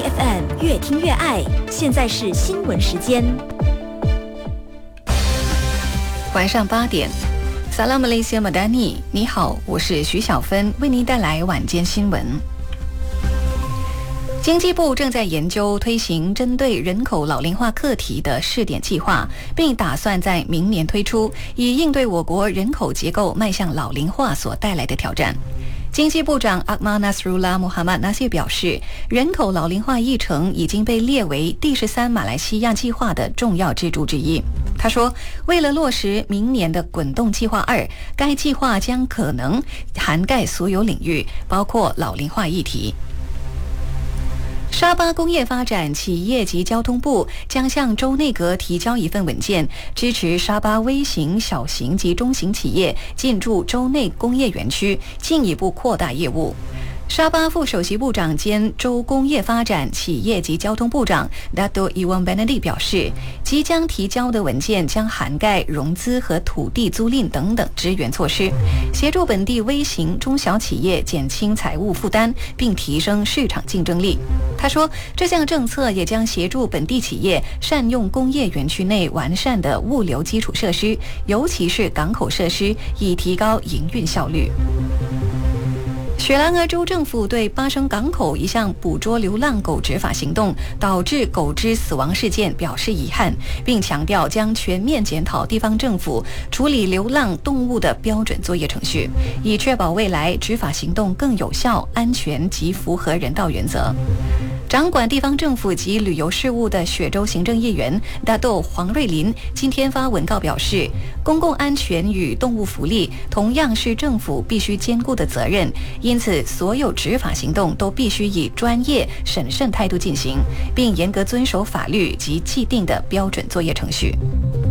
AFM 越听越爱，现在是新闻时间。 晚上8点，萨拉马雷西亚马达尼，你好，我是徐小芬，为您带来晚间新闻。经济部正在研究推行针对人口老龄化课题的试点计划，并打算在明年推出，以应对我国人口结构迈向老龄化所带来的挑战。经济部长阿马纳斯鲁拉·穆罕默纳谢表示，人口老龄化议程已经被列为第13马来西亚计划的重要支柱之一。他说，为了落实明年的滚动计划2，该计划将可能涵盖所有领域，包括老龄化议题。沙巴工业发展企业及交通部将向州内阁提交一份文件，支持沙巴微型、小型及中型企业进驻州内工业园区，进一步扩大业务。沙巴副首席部长兼州工业发展企业及交通部长 Dato' Iwan Benedi 表示，即将提交的文件将涵盖融资和土地租赁等等支援措施，协助本地微型中小企业减轻财务负担，并提升市场竞争力。他说，这项政策也将协助本地企业善用工业园区内完善的物流基础设施，尤其是港口设施，以提高营运效率。雪兰莪州政府对巴生港口一项捕捉流浪狗执法行动导致狗只死亡事件表示遗憾，并强调将全面检讨地方政府处理流浪动物的标准作业程序，以确保未来执法行动更有效、安全及符合人道原则。掌管地方政府及旅游事务的雪州行政议员大豆黄瑞林今天发文告表示，公共安全与动物福利同样是政府必须兼顾的责任，因此所有执法行动都必须以专业审慎态度进行，并严格遵守法律及既定的标准作业程序。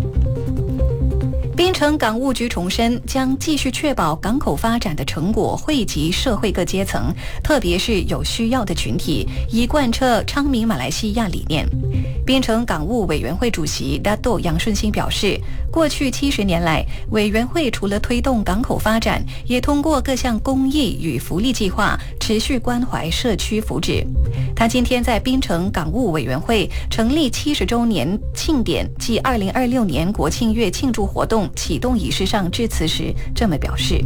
槟城港务局重申，将继续确保港口发展的成果惠及社会各阶层，特别是有需要的群体，以贯彻昌明马来西亚理念。槟城港务委员会主席大豆杨顺兴表示，过去70年来，委员会除了推动港口发展，也通过各项公益与福利计划，持续关怀社区福祉。他今天在槟城港务委员会成立70周年庆典暨2026年国庆月庆祝活动启动仪式上致辞时这么表示。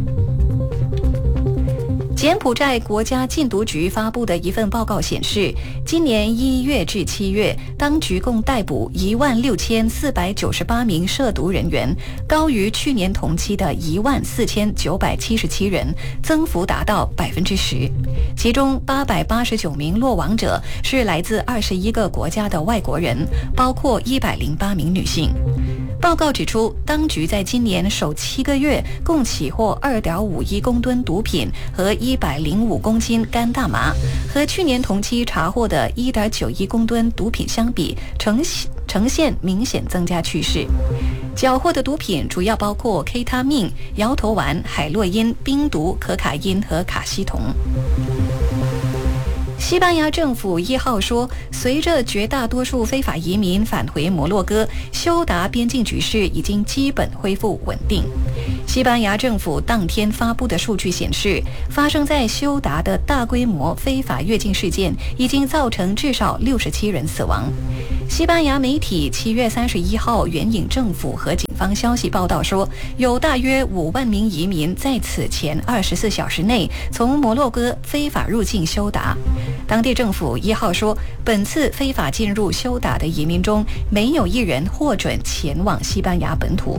柬埔寨国家禁毒局发布的一份报告显示，今年1月至7月，当局共逮捕16498名涉毒人员，高于去年同期的14977人，增幅达到10%。其中889名落网者是来自21个国家的外国人，包括108名女性。报告指出，当局在今年首7个月共起获2.51公吨毒品和105公斤干大麻，和去年同期查获的1.91公吨毒品相比，呈现明显增加趋势。缴获的毒品主要包括 K 他命、摇头丸、海洛因、冰毒、可卡因和卡西酮。西班牙政府1号说，随着绝大多数非法移民返回摩洛哥，休达边境局势已经基本恢复稳定。西班牙政府当天发布的数据显示，发生在休达的大规模非法越境事件已经造成至少67人死亡。西班牙媒体7月31号援引政府和警方消息报道说，有大约5万名移民在此前24小时内从摩洛哥非法入境休达。当地政府1号说，本次非法进入休达的移民中，没有一人获准前往西班牙本土。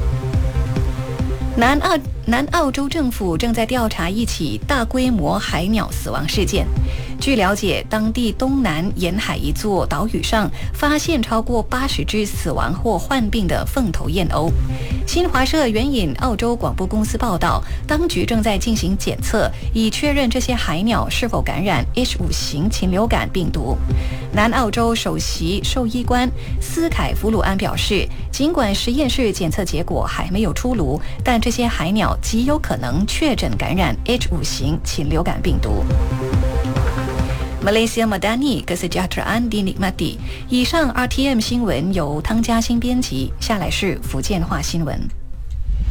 南澳洲政府正在调查一起大规模海鸟死亡事件。据了解，当地东南沿海一座岛屿上发现超过80只死亡或患病的凤头燕鸥。新华社援引澳洲广播公司报道，当局正在进行检测，以确认这些海鸟是否感染 H5型禽流感病毒。南澳洲首席兽医官斯凯弗鲁安表示，尽管实验室检测结果还没有出炉，但这些海鸟极有可能确诊感染 H5型禽流感病毒。Malaysia Madani Kesejahteraan dinikmati。以上 RTM 新闻由汤嘉欣编辑，下来是福建话新闻。